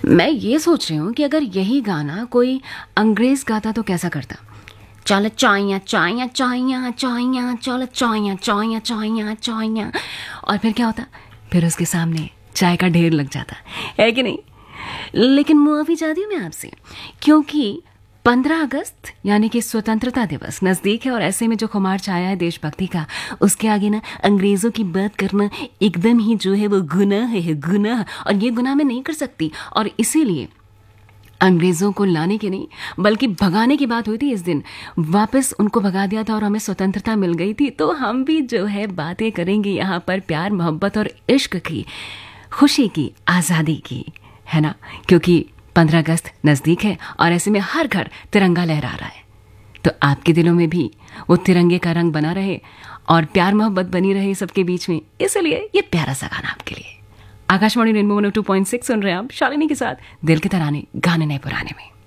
मैं ये सोच रही हूँ कि अगर यही गाना कोई अंग्रेज गाता तो कैसा करता। चल चाइया चाइया चाइया चाइया, चल चाइया चाइया चाइया चाइया। और फिर क्या होता, फिर उसके सामने चाय का ढेर लग जाता है कि नहीं। लेकिन मुआफ़ी चाहती हूँ मैं आपसे, क्योंकि 15 अगस्त यानी कि स्वतंत्रता दिवस नज़दीक है और ऐसे में जो खुमार छाया है देशभक्ति का, उसके आगे ना अंग्रेज़ों की बात करना एकदम ही जो है वो गुनाह है, गुनाह। और ये गुनाह मैं नहीं कर सकती, और इसीलिए अंग्रेज़ों को लाने की नहीं बल्कि भगाने की बात हुई थी इस दिन। वापस उनको भगा दिया था और हमें स्वतंत्रता मिल गई थी। तो हम भी जो है बातें करेंगे यहाँ पर प्यार मोहब्बत और इश्क की, खुशी की, आज़ादी की, है ना। क्योंकि 15 अगस्त नज़दीक है और ऐसे में हर घर तिरंगा लहरा रहा है। तो आपके दिलों में भी वो तिरंगे का रंग बना रहे और प्यार मोहब्बत बनी रहे सबके बीच में। इसलिए ये प्यारा सा गाना आपके लिए। आकाशवाणी रेनबो 102.6 सुन रहे हैं आप शालिनी के साथ, दिल के तराने गाने नए पुराने में।